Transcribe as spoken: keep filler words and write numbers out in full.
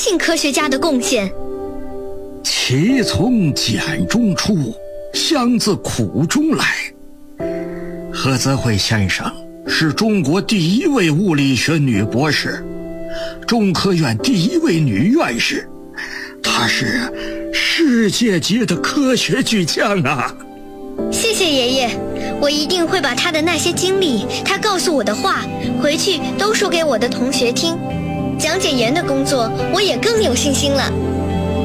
性科学家的贡献。 其从简中出，香自苦中来。何泽慧先生是中国第一位物理学女博士，中科院第一位女院士，她是世界级的科学巨匠啊！ 谢谢爷爷，我一定会把他的那些经历，他告诉我的话，回去都说给我的同学听。讲解员的工作，我也更有信心了。